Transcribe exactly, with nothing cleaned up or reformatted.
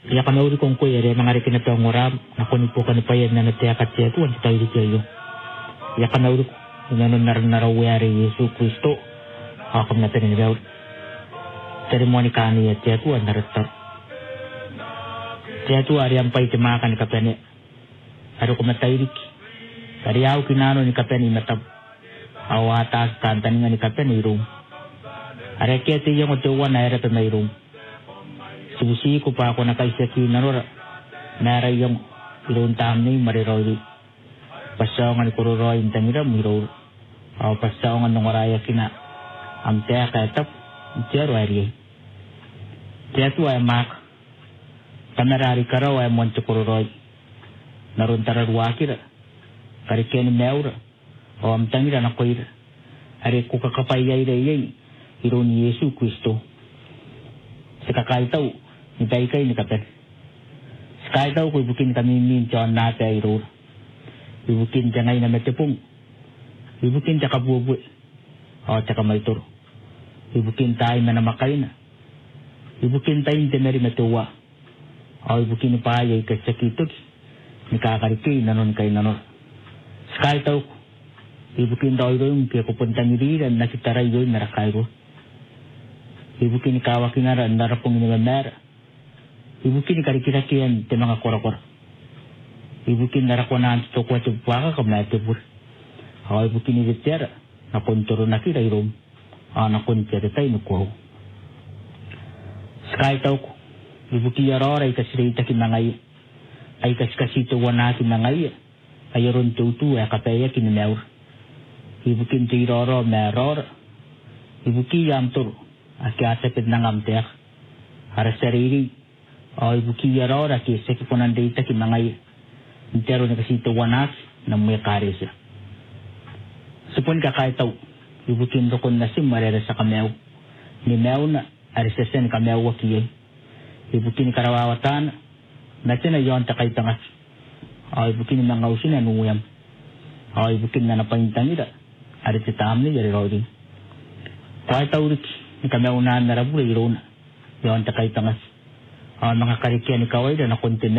Ya kana uri kong ko yere mangari kina to ngoram na koni po kana payen na natia katia tu an tayo kayo. Ya kana uri inano nar narawari Yesu Kristo akam na tanin gaud. Ceremoni kani ya tia tu an naratar. Tia tu ari ampai temakan kapene. Aru ko matairik. Dari au kinano ni kapene matab. Awatas kantaninga ni kapene irum. Are kia ti yung otuwa na era pe irum. Susi ko pa ako nakaisaki narora. Nara yung iluntam ni mariroy. Pasaongan kuroroy intangira miror. O pasaongan nung araya kina. Ang tea kaitap. Tiyaro ariye. Tiya tu ay mak. Kamerari karaw ay monto kuroroy. Naruntara ruwakira. Karikeni meura. O am tangira na koira. Are kukakapayay rayay. Hiro ni Yesu Kristo. Sekakaitaw. Ni tayo ni kapet. Sekali tahu ko ibukin kami min John nate ay ro. Ibukin janay na metepong. Ibukin jaka bubu. O jaka maitor. Ibukin tayo na namakay na. Ibukin tayo ni temeri metuwa. O ibukin pa ay kasakitot. Ni kakariki nanon kay nanon. Sekali tahu ko. Ibukin daw yung kaya kupuntang iriran na sitaray yun narakay ko. Ibukin kawakin na narapong inimamera. Ibukin karikirakian te mga korakor. Ibukin narakonan to ko te buaka kam na te bur. Ha ibukin ni ter na kontoro na kira irom. Ana kontere tay no ko. Sky taw ko. Ibukin yarora ay kasirita ki mangai. Ay kaskasito wana ki mangai. Ay ron tutu ay kapaya ki nimeur. Ibukin te iroro meror. Ibukin yam tur. Akyasa pid nangam ter. Ara sariri. O ibuki yarora ki seki ponan data ki mangay intero na kasito wanas na may karisya. Supon ka kahit taw, ibukin dokon na sim marera sa kamew. Ni mew na arisesen kamew wakiyay. Ibukin karawawatan na tinayon takay tangas. O ibukin na ngausin na nuyam. O ibukin na napahintang ida. Arisitam ni yari rodin. Kahit taw rik, ni kamew na narabura iron. Yon takay tangas. Ang mga karikyan ni kaway na nakontin